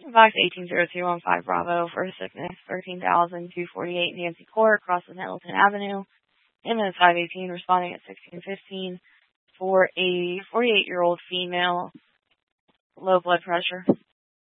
Box 180215 Bravo for sickness 13,248 Nancy Court, across the Nettleton Avenue. MS 518 responding at 1615 for a 48-year-old female, low blood pressure.